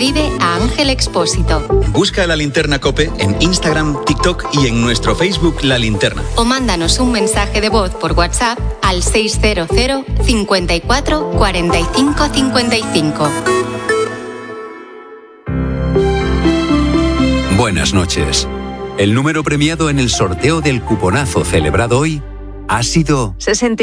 Escribe a Ángel Expósito. Busca La Linterna COPE en Instagram, TikTok y en nuestro Facebook La Linterna. O mándanos un mensaje de voz por WhatsApp al 600 54 45 55. Buenas noches. El número premiado en el sorteo del cuponazo celebrado hoy ha sido 69.